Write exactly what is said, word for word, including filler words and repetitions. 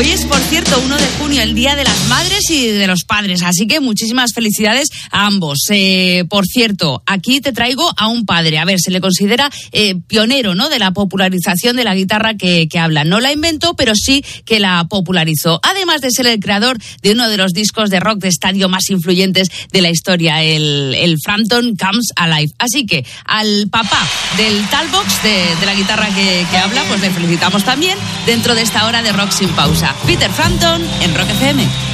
Hoy es, por cierto, uno de junio, el Día de las Madres y de los Padres, así que muchísimas felicidades a ambos. Eh, por cierto, aquí te traigo a un padre. A ver, se le considera eh, pionero, ¿no?, de la popularización de la guitarra que, que habla. No la inventó, pero sí que la popularizó. Además de ser el creador de uno de los discos de rock de estadio más influyentes de la historia, el, el Frampton Comes Alive. Así que al papá del Talbox, de, de la guitarra que, que habla, pues le felicitamos también dentro de esta hora de Rock Sin Pausa. Peter Frampton en Rock F M.